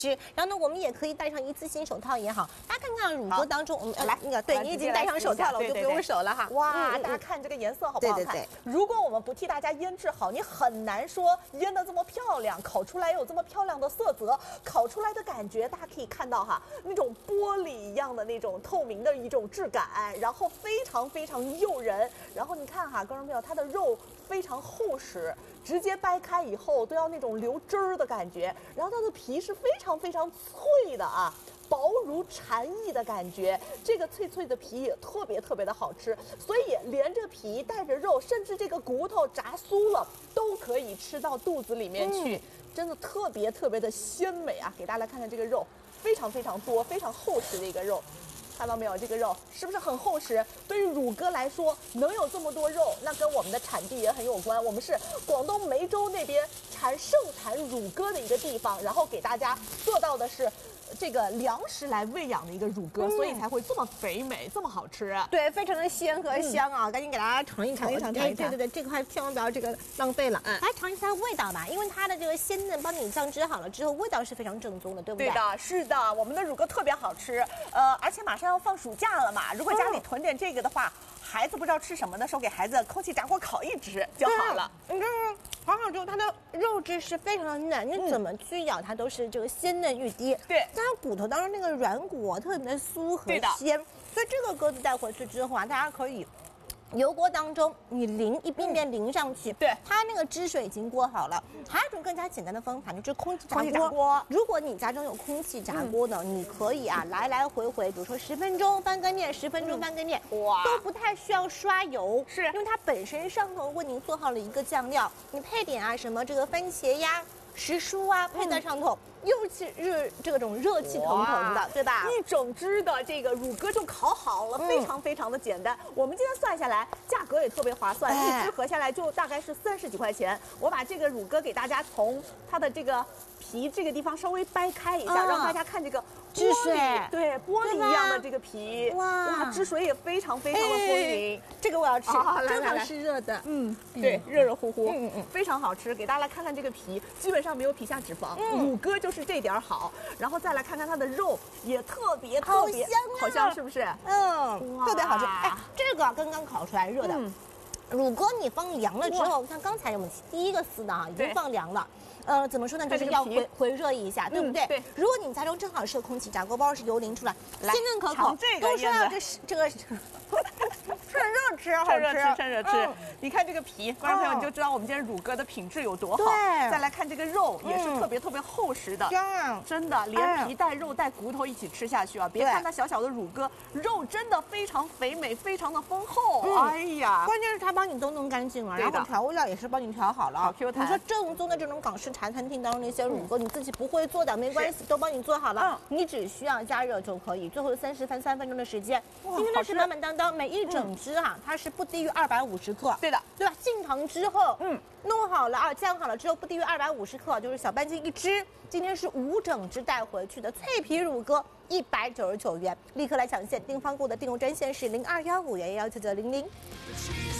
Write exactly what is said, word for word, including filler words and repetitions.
然后呢，我们也可以戴上一次性手套也好。大家看看乳鸽当中，我们来那个，对你已经戴上手套了，我就不用手了哈。 哇，大家看这个颜色好不好看？ 对对对。 如果我们不替大家腌制好，你很难说腌的这么漂亮，烤出来有这么漂亮的色泽，烤出来的感觉，大家可以看到哈，那种玻璃一样的那种透明的一种质感，然后非常非常诱人。然后你看哈，观众朋友，它的肉非常厚实。 直接掰开以后都要那种流汁儿的感觉，然后它的皮是非常非常脆的啊，薄如蝉翼的感觉。这个脆脆的皮也特别特别的好吃，所以连着皮带着肉，甚至这个骨头炸酥了，都可以吃到肚子里面去，嗯、真的特别特别的鲜美啊！给大家来看看这个肉，非常非常多、非常厚实的一个肉。 看到没有，这个肉是不是很厚实？对于乳鸽来说，能有这么多肉，那跟我们的产地也很有关。我们是广东梅州那边产盛产乳鸽的一个地方，然后给大家做到的是这个粮食来喂养的一个乳鸽，嗯、所以才会这么肥美，这么好吃。对， 非常的鲜和香啊！嗯、赶紧给大家尝一尝， 尝一尝，尝一尝。 对对对，这块千万不要这个浪费了。嗯，来尝一下味道吧，因为它的这个鲜嫩帮你酱汁好了之后，味道是非常正宗的，对不对？ 对的，是的，我们的乳鸽特别好吃。呃，而且马上要放暑假了嘛，如果家里囤点这个的话，嗯、孩子不知道吃什么的时候，给孩子空气炸锅烤一只就好了。 你看，烤好之后，它的肉质是非常的嫩，你怎么去咬它都是这个鲜嫩欲滴。 对， 加上骨头当中那个软骨特别的酥和鲜，所以这个鸽子带回去之后啊，大家可以。 油锅当中，你淋一遍遍淋上去，嗯、对，它那个汁水已经锅好了。还有一种更加简单的方法，就是空气炸锅。空气炸锅，如果你家中有空气炸锅呢，嗯、你可以啊来来回回，比如说十分钟翻个面，十分钟翻个面，嗯、哇，都不太需要刷油，是因为它本身上头为您做好了一个酱料，你配点啊什么这个番茄呀。 时蔬啊，配在上头，嗯、又是热这种热气腾腾的，对吧？ 一整只的这个乳鸽就烤好了，嗯、非常非常的简单。我们今天算下来，价格也特别划算，哎、一只合下来就大概是三十几块钱。我把这个乳鸽给大家从它的这个皮这个地方稍微掰开一下，嗯、让大家看这个汁水， 对玻璃一样的这个皮，哇哇，汁水也非常非常的丰盈。 哎、这个我要吃， 哦、 正好是热的， 嗯，对，热热乎乎，嗯嗯，非常好吃。给大家来看看这个皮，基本上没有皮下脂肪，嗯、乳鸽就是这点好。然后再来看看它的肉，也特别特别好香啊， 好香是不是？ 嗯，特别好吃。哎，这个刚刚烤出来热的。嗯 乳鸽你放凉了之后，像刚才我们第一个撕的啊，已经放凉了。呃，怎么说呢？就是要回回热一下，对不对？对。如果你家中正好是有空气炸锅包，是油淋出来，鲜嫩可口，都说要这是这个趁热吃，好吃， 趁热吃，趁热吃。你看这个皮，观众朋友你就知道我们今天乳鸽的品质有多好。对。再来看这个肉，也是特别特别厚实的，真的，连皮带肉带骨头一起吃下去啊！别看它小小的乳鸽，肉真的非常肥美，非常的丰厚。哎呀， 关键是它帮你都弄干净了，然后调味料也是帮你调好了， 好 Q 弹。 你说正宗的这种港式茶餐厅当中那些乳鸽，你自己不会做的没关系，都帮你做好了，你只需要加热就可以。最后三十分三分钟的时间，今天的是满满当当，每一整只哈，它是不低于二百五十克。 对的， 对吧？进糖之后，嗯，弄好了啊，酱好了之后不低于二百五十克，就是小半斤一只。今天是五整只带回去的脆皮乳鸽，一百九十九元，立刻来抢现！订方购的订购专线是零二幺五幺幺九九零零。